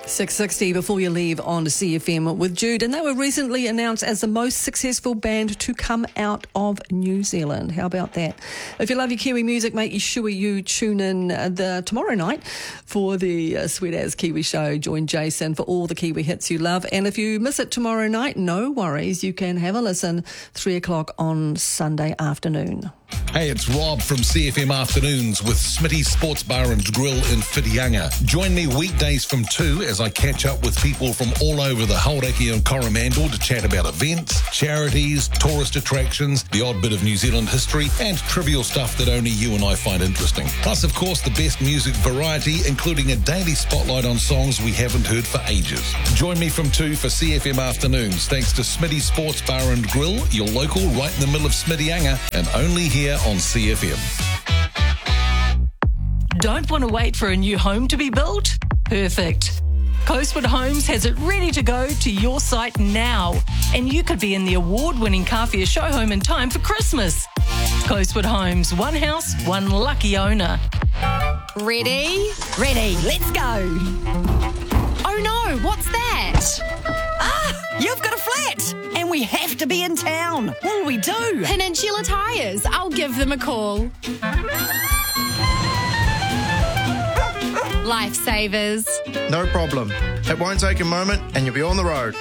6:60 before you leave on CFM with Jude, and they were recently announced as the most successful band to come out of New Zealand. How about that? If you love your Kiwi music, make sure you tune in tomorrow night for the Sweet As Kiwi show. Join Jason for all the Kiwi hits you love, and if you miss it tomorrow night, no worries, you can have a listen 3 o'clock on Sunday afternoon. Hey, it's Rob from CFM Afternoons with Smitty's Sports Bar and Grill in Whitianga. Join me weekdays from 2 as I catch up with people from all over the Hauraki and Coromandel to chat about events, charities, tourist attractions, the odd bit of New Zealand history, and trivial stuff that only you and I find interesting. Plus, of course, the best music variety, including a daily spotlight on songs we haven't heard for ages. Join me from 2 for CFM Afternoons, thanks to Smitty's Sports Bar and Grill, your local right in the middle of Whitianga, and only here on CFM. Don't want to wait for a new home to be built? Perfect. Coastwood Homes has it ready to go to your site now, and you could be in the award-winning Kawhia show home in time for Christmas. Coastwood Homes, one house, one lucky owner. Ready? Ready, let's go. Oh no, what's that? You've got a flat, and we have to be in town. What do we do? Peninsula Tyres. I'll give them a call. Lifesavers. No problem. It won't take a moment and you'll be on the road.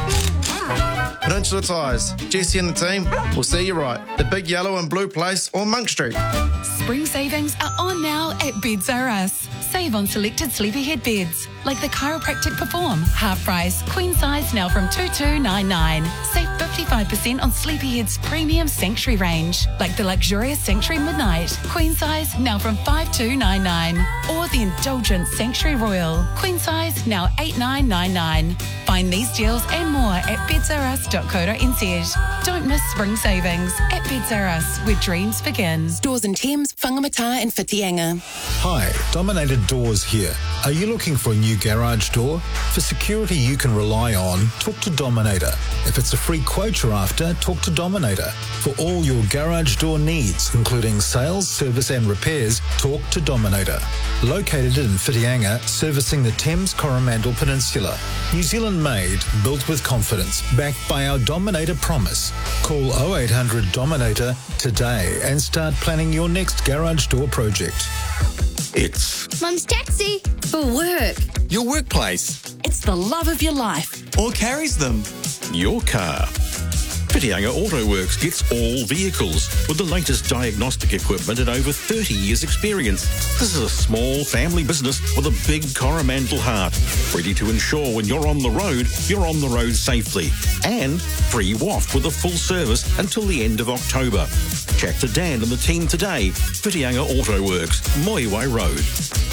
Peninsula Tyres. Jesse and the team will see you right. The big yellow and blue place on Monk Street. Spring savings are on now at Beds R Us. Save on selected sleepyhead beds, like the Chiropractic Perform, half price, queen size now from $2,299. Save 55% on Sleepyhead's premium Sanctuary range, like the luxurious Sanctuary Midnight, queen size now from $5,299. Or the indulgent Sanctuary Royal, queen size now $8,999. Find these deals and more at bedsrus.co.nz. Don't miss spring savings at Beds R Us, where dreams begin. Stores in Thames, Whangamata and Whitianga. Hi, Dominator Doors here. Are you looking for a new garage door? For security you can rely on, talk to Dominator. If it's a free quote you're after, talk to Dominator. For all your garage door needs, including sales, service and repairs, talk to Dominator. Located in Whitianga, servicing the Thames Coromandel Peninsula. New Zealand made, built with confidence, backed by our Dominator promise. Call 0800 Dominator today and start planning your next garage door project. It's Mum's taxi. For work. your workplace, It's the love of your life. Or carries them. your car. Whitianga Autoworks gets all vehicles with the latest diagnostic equipment and over 30 years experience. This is a small family business with a big Coromandel heart, ready to ensure when you're on the road safely. And free waft with a full service until the end of October. Chat to Dan and the team today. Whitianga Autoworks, Moiwai Road.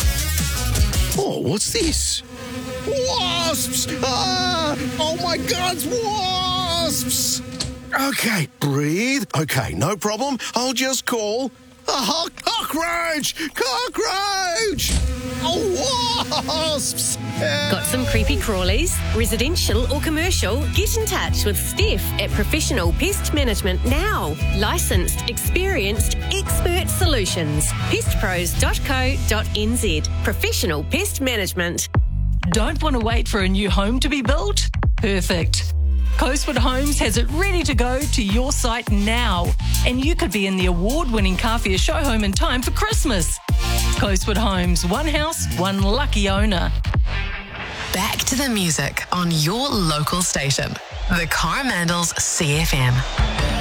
Oh, what's this? Wasps! Oh my God, it's wasps! Okay, breathe. Okay, no problem. I'll just call a cockroach! Cockroach! Oh, wasps! Got some creepy crawlies? Residential or commercial? Get in touch with Steph at Professional Pest Management now. Licensed, experienced, expert solutions. pestpros.co.nz. Professional Pest Management. Don't want to wait for a new home to be built? Perfect. Coastwood Homes has it ready to go to your site now, and you could be in the award-winning Kawhia show home in time for Christmas. Coastwood Homes, one house, one lucky owner. Back to the music on your local station. The Coromandel's CFM.